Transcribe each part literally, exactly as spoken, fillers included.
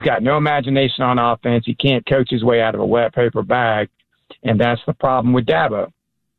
got no imagination on offense. He can't coach his way out of a wet paper bag, and that's the problem with Dabo.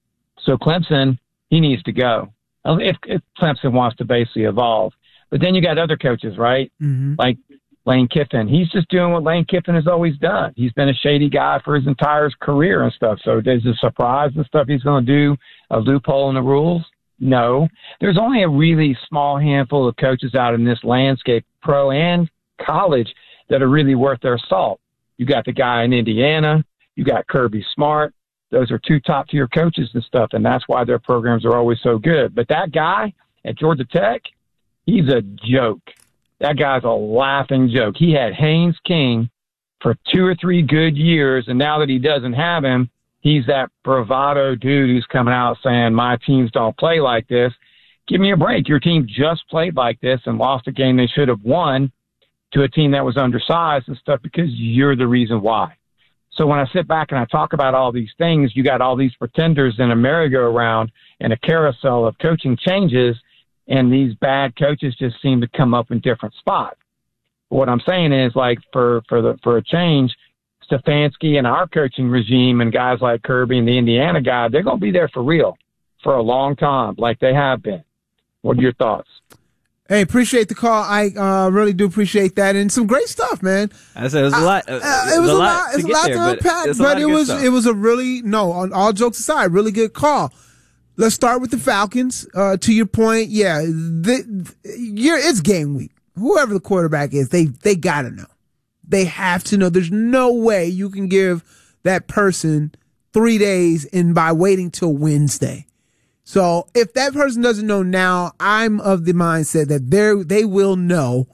So Clemson, he needs to go if, if Clemson wants to basically evolve. But then you got other coaches, right? Mm-hmm. Like Lane Kiffin. He's just doing what Lane Kiffin has always done. He's been a shady guy for his entire career and stuff. So there's a surprise and stuff he's going to do, a loophole in the rules? No. There's only a really small handful of coaches out in this landscape, pro and college, that are really worth their salt. You got the guy in Indiana. You got Kirby Smart. Those are two top-tier coaches and stuff, and that's why their programs are always so good. But that guy at Georgia Tech, he's a joke. That guy's a laughing joke. He had Haynes King for two or three good years, and now that he doesn't have him, he's that bravado dude who's coming out saying, my teams don't play like this. Give me a break. Your team just played like this and lost a game they should have won to a team that was undersized and stuff because you're the reason why. So when I sit back and I talk about all these things, you got all these pretenders in a merry-go-round and a carousel of coaching changes, and these bad coaches just seem to come up in different spots. But what I'm saying is, like, for, for, the, for a change, Stefanski and our coaching regime and guys like Kirby and the Indiana guy, they're going to be there for real for a long time, like they have been. What are your thoughts? Hey, appreciate the call. I uh, really do appreciate that, and some great stuff, man. I said it was a lot. Uh, uh, it was a lot. lot it's a lot there, to unpack, but, but it was stuff. it was a really no. On all jokes aside, really good call. Let's start with the Falcons. Uh, to your point, yeah, the, you're, it's game week. Whoever the quarterback is, they they gotta know. They have to know. There's no way you can give that person three days and by waiting till Wednesday. So if that person doesn't know now, I'm of the mindset that they they will know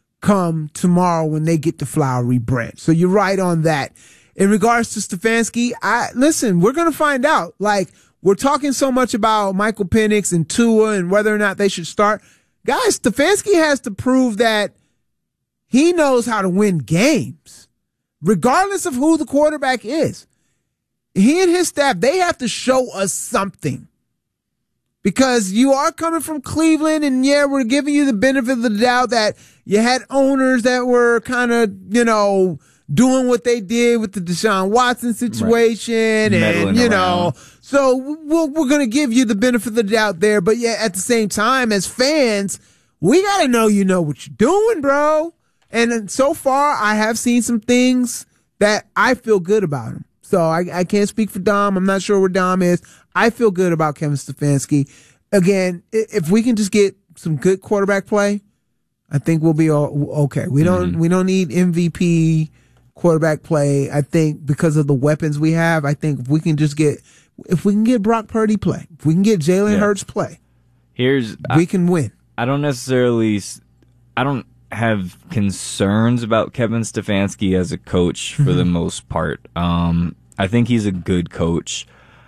come tomorrow when they get the Flowery Branch. So you're right on that. In regards to Stefanski, I listen, we're going to find out. Like, we're talking so much about Michael Penix and Tua and whether or not they should start. Guys, Stefanski has to prove that he knows how to win games, regardless of who the quarterback is. He and his staff, they have to show us something. Because you are coming from Cleveland, and yeah, we're giving you the benefit of the doubt that you had owners that were kind of, you know, doing what they did with the Deshaun Watson situation, right. and Meddling you around. know, so we're, we're going to give you the benefit of the doubt there. But yeah, at the same time, as fans, we got to know you know what you're doing, bro. And so far, I have seen some things that I feel good about him. So I, I can't speak for Dom. I'm not sure where Dom is. I feel good about Kevin Stefanski. Again, if we can just get some good quarterback play, I think we'll be all okay. We don't mm-hmm. we don't need M V P quarterback play. I think because of the weapons we have, I think if we can just get if we can get Brock Purdy play, if we can get Jalen yeah. Hurts play, here's we I, can win. I don't necessarily. I don't have concerns about Kevin Stefanski as a coach for mm-hmm. the most part. Um, I think he's a good coach.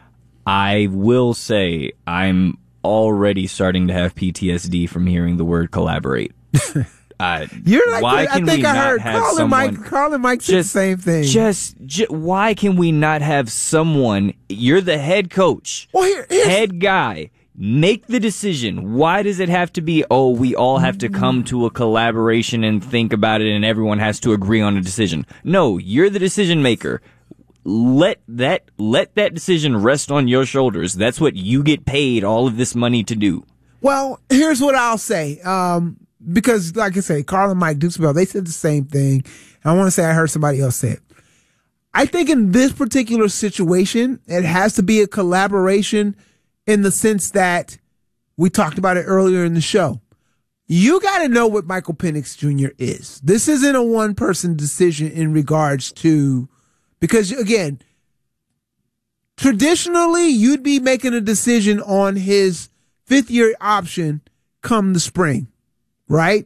I will say I'm already starting to have P T S D from hearing the word collaborate. Uh, You're like, why the, can I think we I not heard have Carl someone, and Mike. Carl and Mike said just, the same thing. Just, just, why can we not have someone? You're the head coach, well, here, head guy. Make the decision. Why does it have to be, oh, we all have to come to a collaboration and think about it and everyone has to agree on a decision? No, you're the decision maker. Let that let that decision rest on your shoulders. That's what you get paid all of this money to do. Well, here's what I'll say. Um, because, like I say, Carl and Mike Dukesbell, they said the same thing. I want to say I heard somebody else say it. I think in this particular situation, it has to be a collaboration in the sense that we talked about it earlier in the show. You got to know what Michael Penix Junior is. This isn't a one-person decision in regards to, because, again, traditionally, you'd be making a decision on his fifth-year option come the spring, right?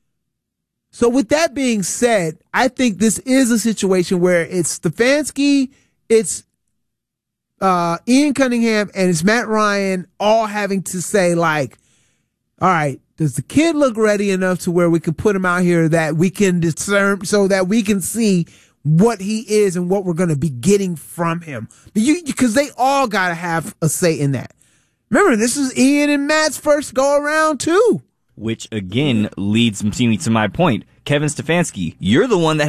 So with that being said, I think this is a situation where it's Stefanski, it's Uh, Ian Cunningham and it's Matt Ryan all having to say, like, all right, does the kid look ready enough to where we can put him out here that we can discern so that we can see what he is and what we're going to be getting from him? Because they all got to have a say in that. Remember, this is Ian and Matt's first go around too. Which again leads me to my point. Kevin Stefanski, you're the one that